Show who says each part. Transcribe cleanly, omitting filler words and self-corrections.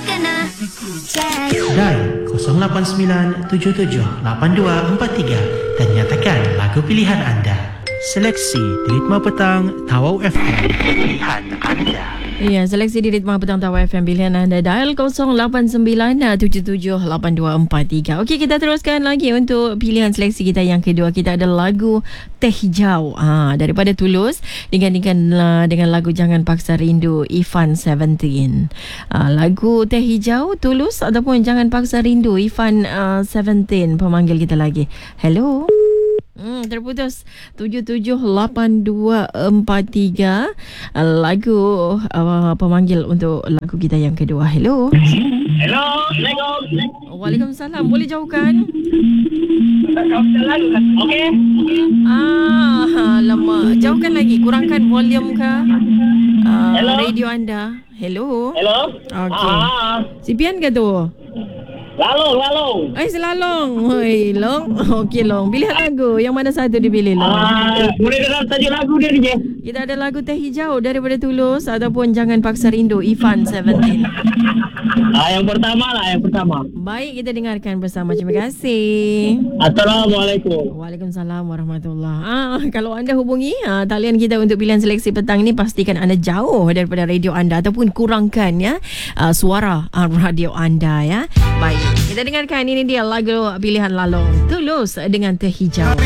Speaker 1: kena cek.
Speaker 2: Dial 089778243 dan nyatakan lagu pilihan anda. Seleksi di Ritma Petang Tawau FM. Pilihan anda.
Speaker 3: Ya, seleksi di Ritma Petang Tawau FM pilihan anda. Dial 089778243. Okey, kita teruskan lagi untuk pilihan seleksi kita yang kedua. Kita ada lagu Teh Hijau daripada Tulus digantikan dengan lagu Jangan Paksa Rindu Ifan 17. Lagu Teh Hijau Tulus ataupun Jangan Paksa Rindu Ifan 17. Pemanggil kita lagi. Hello. Terputus 778243. Lagu pemanggil untuk lagu kita yang kedua. Hello.
Speaker 4: Hello, Assalamualaikum.
Speaker 3: Waalaikumsalam. Boleh jauhkan?
Speaker 4: Okey.
Speaker 3: Lama. Jauhkan lagi. Kurangkan volume ke
Speaker 4: Hello?
Speaker 3: radio anda. Hello.
Speaker 4: Hello.
Speaker 3: Okey. Si Pian ke tu?
Speaker 4: Lalong.
Speaker 3: Selalong. Hoi, Long. Okey, Long. Pilih lagu. Yang mana satu dipilih, Long?
Speaker 4: Boleh dengar tajuk lagu dia je.
Speaker 3: Kita ada lagu Teh Hijau daripada Tulus ataupun Jangan Paksa Rindu Ifan 17.
Speaker 4: Yang pertama.
Speaker 3: Baik, kita dengarkan bersama. Terima kasih.
Speaker 4: Assalamualaikum.
Speaker 3: Waalaikumsalam warahmatullahi. Kalau anda hubungi talian kita untuk pilihan seleksi petang ni, pastikan anda jauh daripada radio anda ataupun kurangkan suara radio anda ya. Baik, kita dengarkan ini dia lagu pilihan Lalong Tulus dengan Teh Hijau.